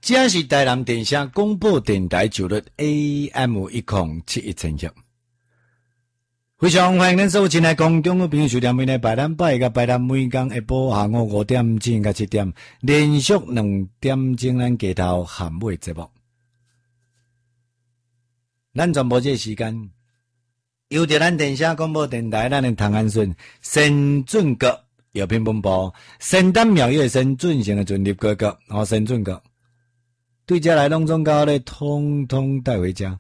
这是台南电声广播电台九律 AM1071千赫。非常欢迎恁所有亲爱观众的朋友收听每日拜咱拜甲拜咱每天下晡下午5点钟到7点，连续2点钟咱街头含尾节目。咱全部这个时间，由着咱电声广播电台，咱的唐安顺、陈准国药品本部、仙丹妙药神准成的准入哥哥，神准哥对这来拢总到咧，通通带回家。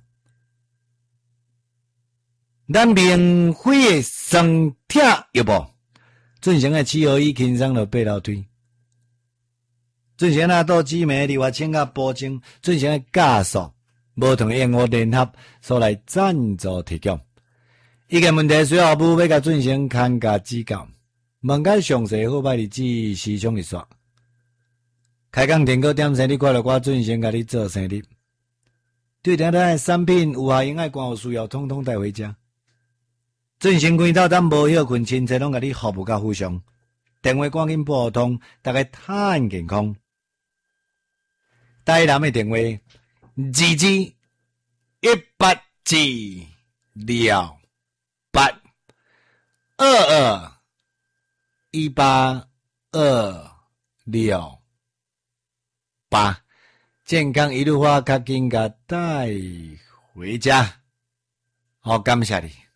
咱明辉的双铁药部，准成的7号1轻松就8楼推，准成啊到姊妹另外请甲保证，准成的加速无同燕窝联合所来赞助提供。伊个问题随后母要甲准成看家指教，问解详细好歹日子时常一刷。开讲订购点生日，快乐我准成甲你做生日。对咱的产品有效用爱官有需要，统统带回家。准成关到咱无休困，亲切拢甲你服务甲互相。电话赶紧拨通，大家趁健康。台南的电话221826，健康一路花较紧甲带回家。好，感谢你。